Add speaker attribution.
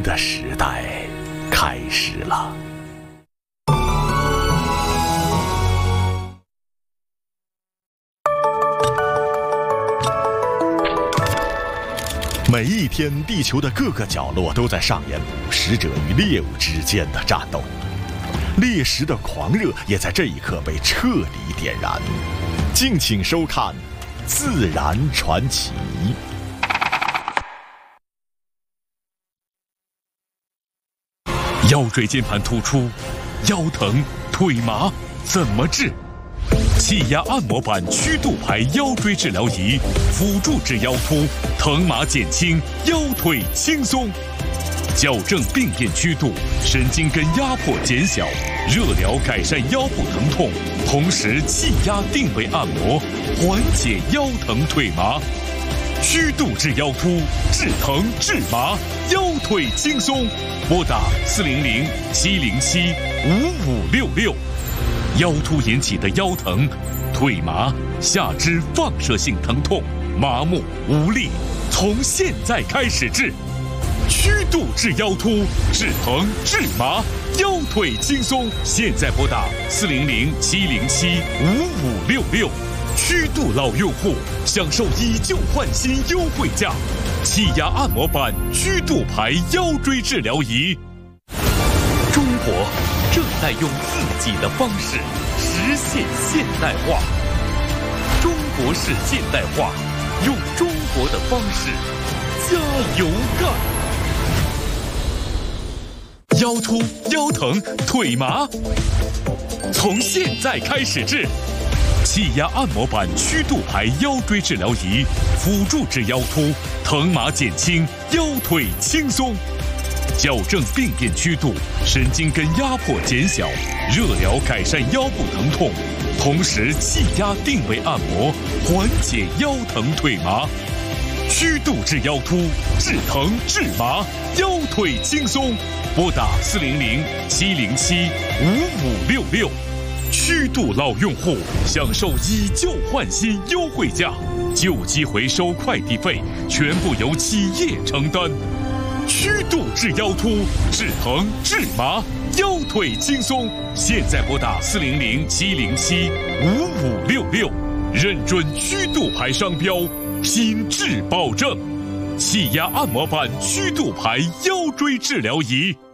Speaker 1: 的时代开始了。每一天，地球的各个角落都在上演捕食者与猎物之间的战斗，猎食的狂热也在这一刻被彻底点燃。敬请收看《自然传奇》。
Speaker 2: 腰椎间盘突出、腰疼、腿麻怎么治？气压按摩板曲度排腰椎治疗仪，辅助治腰突，疼麻减轻，腰腿轻松。矫正病变曲度，神经根压迫减小，热疗改善腰部疼痛，同时气压定位按摩，缓解腰疼腿麻。曲度治腰突，治疼治麻，腰腿轻松。拨打400-707-5566。腰突引起的腰疼、腿麻、下肢放射性疼痛、麻木、无力，从现在开始治。曲度治腰突，治疼治麻，腰腿轻松。现在拨打400-707-5566。曲度老用户享受以旧换新优惠价，气压按摩板曲度排腰椎治疗仪。中国正在用自己的方式实现现代化，中国式现代化，用中国的方式加油干！腰突、腰疼、腿麻，从现在开始治。气压按摩板曲度排腰椎治疗仪，辅助治腰突，疼麻减轻，腰腿轻松。矫正病变曲度，神经根压迫减小，热疗改善腰部疼痛，同时气压定位按摩，缓解腰疼腿麻。曲度治腰突，治疼治麻，腰腿轻松。拨打400-707-5566。曲度老用户享受以旧换新优惠价，旧机回收快递费全部由企业承担。曲度治腰突，治疼治麻，腰腿轻松。现在拨打400-707-5566，认准曲度牌商标，品质保证。气压按摩板曲度牌腰椎治疗仪。